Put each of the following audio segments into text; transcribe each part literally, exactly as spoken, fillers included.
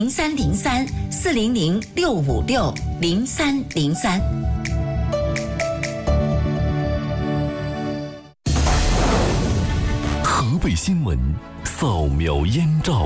零三零三四零零六五六零三零三。 河北新闻扫描燕赵。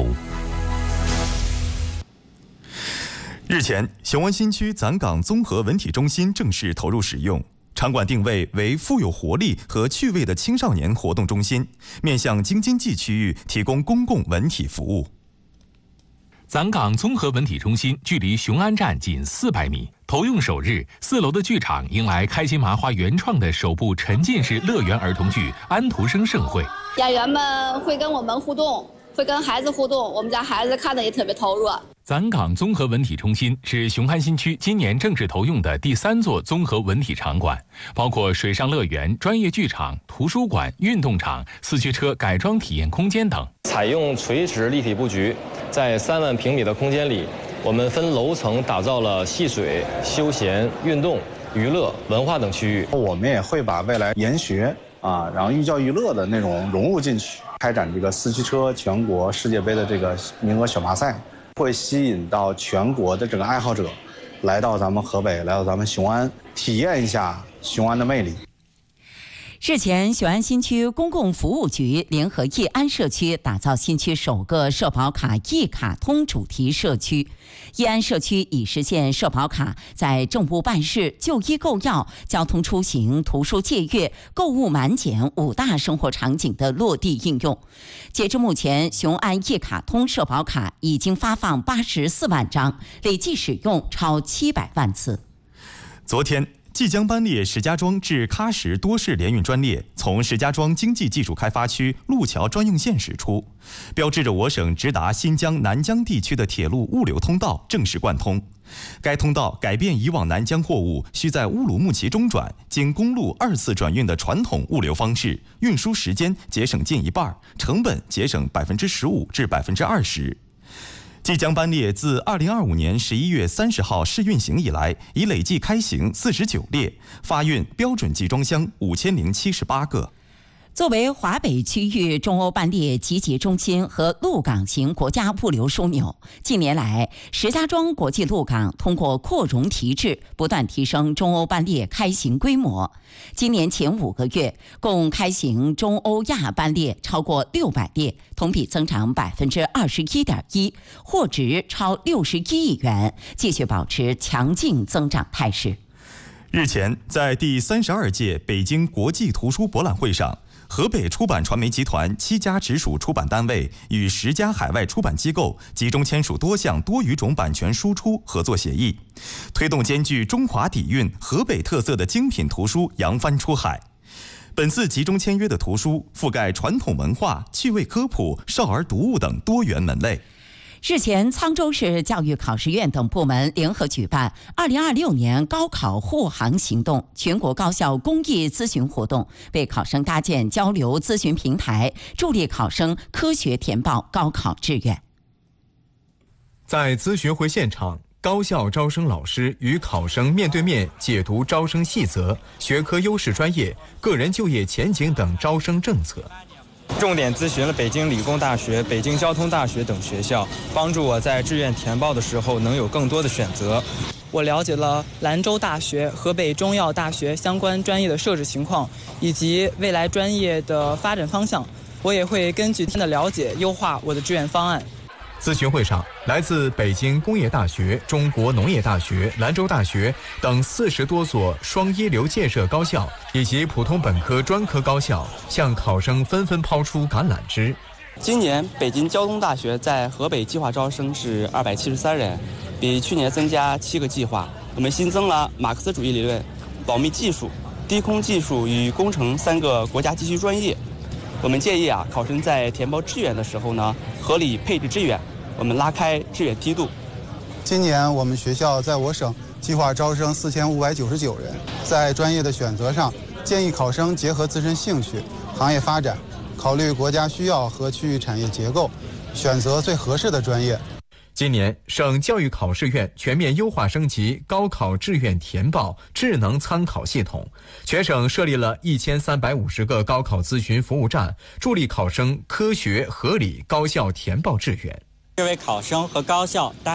日前，雄安新区攒岗综合文体中心正式投入使用。场馆定位为富有活力和趣味的青少年活动中心，面向京津冀区域提供公共文体服务。 攒岗综合文体中心距离雄安站仅四百米。投用首日，四楼的剧场迎来开心麻花原创的首部沉浸式乐园儿童剧《安徒生盛会》。 演员们会跟我们互动，会跟孩子互动，我们家孩子看得也特别投入。 攒岗综合文体中心是雄安新区今年正式投用的第三座综合文体场馆，包括水上乐园、专业剧场、图书馆、运动场、四驱车改装体验空间等。 采用垂直立体布局，在三万平米的空间里，我们分楼层打造了戏水、休闲、运动、娱乐、文化等区域。 我们也会把未来研学啊，然后寓教于乐的那种融入进去，开展这个四驱车全国世界杯的这个名额选拔赛。会吸引到全国的这个爱好者来到咱们河北，来到咱们雄安，体验一下雄安的魅力。 日前，雄安新区公共服务局联合义安社区打造新区首个社保卡一卡通主题社区。义安社区已实现社保卡在政务办事、就医购药、交通出行、图书借阅、购物满减五大生活场景的落地应用。截至目前，雄安一卡通社保卡已经发放八十四万张，累计使用超七百万次。 昨天，即将班列石家庄至喀什多式联运专列从石家庄经济技术开发区路桥专用线驶出，标志着我省直达新疆南疆地区的铁路物流通道正式贯通。该通道改变以往南疆货物需在乌鲁木齐中转，经公路二次转运的传统物流方式，运输时间节省近一半，成本节省百分之十五至百分之二十。即将班列自二零二五年十一月三十号试运行以来，已累计开行四十九列，发运标准集装箱五千零七十八个。 作为华北区域中欧班列集结中心和陆港型国家物流枢纽，近年来，石家庄国际陆港通过扩容提质，不断提升中欧班列开行规模。今年前五个月，共开行中欧亚班列超过六百列，同比增长百分之二十一点一，货值超六十一亿元，继续保持强劲增长态势。 日前，在第三十二届北京国际图书博览会上，河北出版传媒集团七家直属出版单位与十家海外出版机构集中签署多项多语种版权输出合作协议，推动兼具中华底蕴、河北特色的精品图书扬帆出海。本次集中签约的图书覆盖传统文化、趣味科普、少儿读物等多元门类。 日前，沧州市教育考试院等部门联合举办二零二六年高考护航行动全国高校公益咨询活动，为考生搭建交流咨询平台，助力考生科学填报高考志愿。 在咨询会现场，高校招生老师与考生面对面解读招生细则、学科优势专业、个人就业前景等招生政策。 重点咨询了北京理工大学、北京交通大学等学校，帮助我在志愿填报的时候能有更多的选择。 我了解了兰州大学、河北中药大学相关专业的设置情况，以及未来专业的发展方向。我也会根据他的了解优化我的志愿方案。 咨询会上，来自北京工业大学、中国农业大学、兰州大学等四十多所双一流建设高校以及普通本科专科高校向考生纷纷抛出橄榄枝。 今年北京交通大学在河北计划招生是二百七十三人，比去年增加七个计划。我们新增了马克思主义理论、保密技术、低空技术与工程三个国家急需专业。我们建议啊，考生在填报志愿的时候呢，合理配置志愿，我们拉开志愿梯度。 今年我们学校在我省计划招生四千五百九十九人，在专业的选择上，建议考生结合自身兴趣、行业发展，考虑国家需要和区域产业结构，选择最合适的专业。 今年，省教育考试院全面优化升级高考志愿填报智能参考系统，全省设立了一千三百五十个高考咨询服务站，助力考生科学合理高效填报志愿。 这位考生和高校答